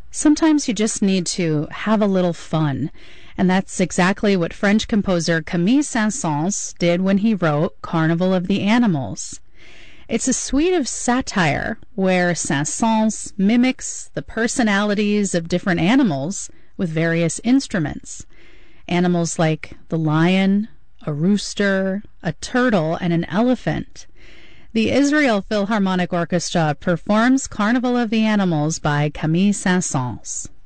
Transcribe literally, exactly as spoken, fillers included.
Sometimes you just need to have a little fun, and that's exactly what French composer Camille Saint-Saëns did when he wrote Carnival of the Animals. It's a suite of satire where Saint-Saëns mimics the personalities of different animals with various instruments. Animals like the lion, a rooster, a turtle, and an elephant. The Israel Philharmonic Orchestra performs Carnival of the Animals by Camille Saint-Saëns.